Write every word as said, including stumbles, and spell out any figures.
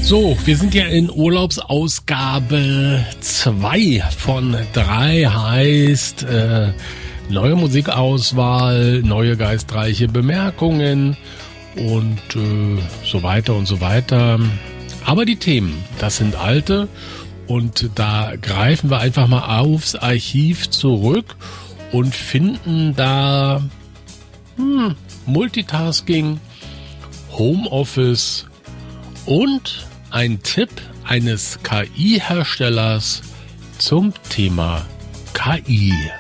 So, wir sind ja in Urlaubsausgabe zwei von drei, heißt äh, neue Musikauswahl, neue geistreiche Bemerkungen und äh, so weiter und so weiter. Aber die Themen, das sind alte und da greifen wir einfach mal aufs Archiv zurück und finden da hm, Multitasking, Homeoffice und ein Tipp eines K I-Herstellers zum Thema K I.